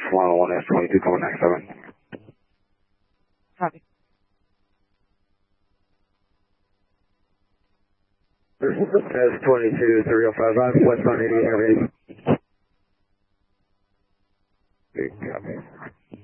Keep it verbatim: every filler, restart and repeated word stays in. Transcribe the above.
Solano one S twenty-two coming nine seven. Copy. S twenty-two three oh five five, westbound eighty-eight, have eighty. Copy.